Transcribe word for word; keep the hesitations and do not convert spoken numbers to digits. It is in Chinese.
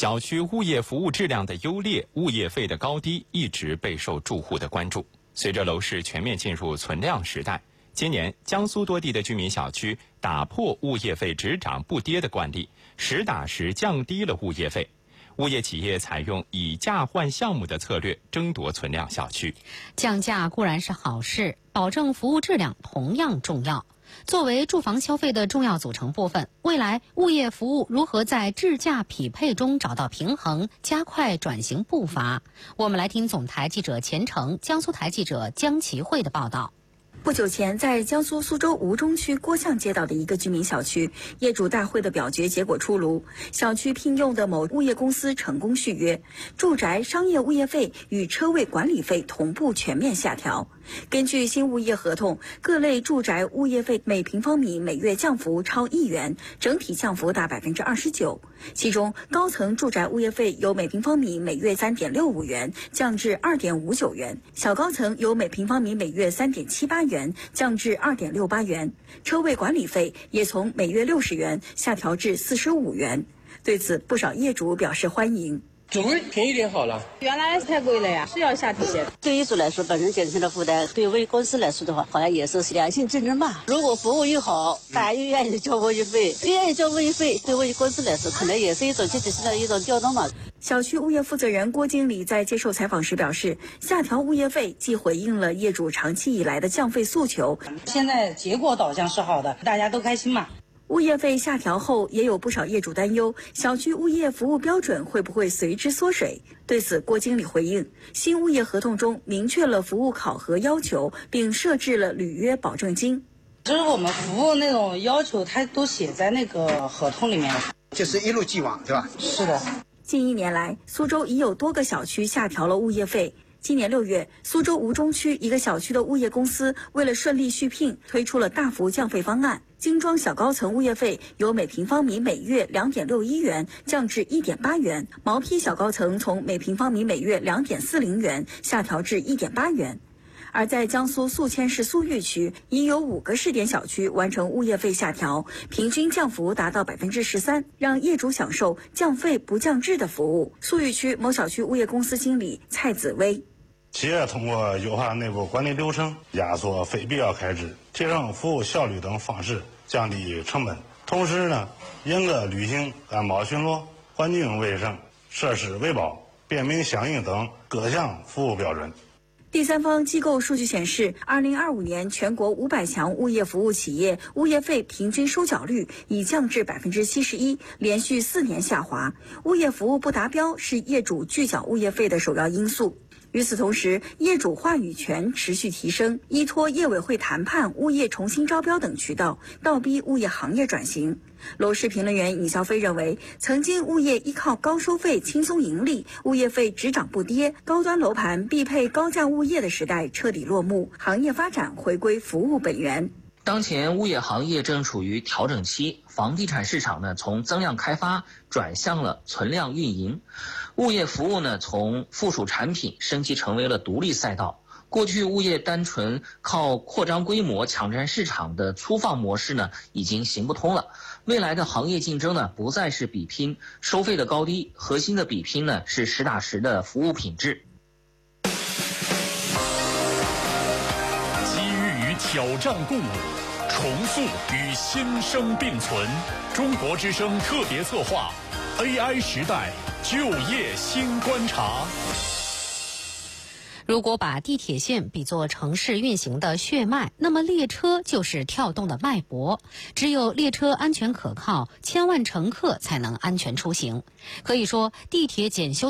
小区物业服务质量的优劣、物业费的高低一直备受住户的关注。随着楼市全面进入存量时代，今年江苏多地的居民小区打破物业费只涨不跌的惯例，实打实降低了物业费。物业企业采用以价换项目的策略争夺存量小区。 降价固然是好事，保证服务质量同样重要。作为住房消费的重要组成部分，未来物业服务如何在质价匹配中找到平衡，加快转型步伐？我们来听总台记者钱成、江苏台记者江其慧的报道。 不久前，在江苏苏州吴中区郭巷街道的一个居民小区，业主大会的表决结果出炉，小区聘用的某物业公司成功续约，住宅商业物业费与车位管理费同步全面下调。根据新物业合同，各类住宅物业费每平方米每月降幅超一元，整体降幅达百分之二十九。其中，高层住宅物业费由每平方米每月三点六五元降至二点五九元，小高层由每平方米每月三点七八元降至二点六八元，车位管理费也从每月六十元下调至四十五元。对此，不少业主表示欢迎。 总归便宜点好了， 原来太贵了呀，是要下调些。 对业主来说，本身减轻了负担；对物业公司来说的话，好像也是良性竞争吧。如果服务又好，大家又愿意交物业费，又愿意交物业费，对物业公司来说，可能也是一种经济上的一种调动嘛。 小区物业负责人郭经理在接受采访时表示，下调物业费既回应了业主长期以来的降费诉求， 现在结果导向是好的，大家都开心嘛。 物业费下调后，也有不少业主担忧，小区物业服务标准会不会随之缩水？对此，郭经理回应，新物业合同中明确了服务考核要求，并设置了履约保证金。 就是我们服务那种要求，它都写在那个合同里面了， 就是一路既往，对吧？ 是的。 近一年来，苏州已有多个小区下调了物业费。今年六月，苏州吴中区一个小区的物业公司为了顺利续聘，推出了大幅降费方案。精装小高层物业费由每平方米每月两点六一元降至一点八元，毛坯小高层从每平方米每月两点四零元下调至一点八元。而在江苏宿迁市苏豫区，已有五个试点小区完成物业费下调，平均降幅达到百分之十三，让业主享受降费不降质的服务。苏豫区某小区物业公司经理蔡子威。 企业通过优化内部管理流程、压缩非必要开支、提升服务效率等方式降低成本，同时呢，严格履行安保巡逻、环境卫生、设施维保、便民响应等各项服务标准。 第三方机构数据显示，二零二五年全国五百强物业服务企业物业费平均收缴率已降至百分之七十一，连续四年下滑。物业服务不达标是业主拒缴物业费的首要因素。与此同时，业主话语权持续提升，依托业委会谈判、物业重新招标等渠道，倒逼物业行业转型。楼市评论员尹肖飞认为，曾经物业依靠高收费轻松盈利，物业费只涨不跌，高端楼盘必配高价物业的时代彻底落幕，行业发展回归服务本源。 当前物业行业正处于调整期，房地产市场呢从增量开发转向了存量运营，物业服务呢从附属产品升级成为了独立赛道。过去物业单纯靠扩张规模抢占市场的粗放模式呢已经行不通了，未来的行业竞争呢不再是比拼收费的高低，核心的比拼呢是实打实的服务品质。 挑战共舞，重塑与新生并存。中国之声特别策划 A I 时代就业新观察。 如果把地铁线比作城市运行的血脉，那么列车就是跳动的脉搏。只有列车安全可靠，千万乘客才能安全出行。可以说，地铁检修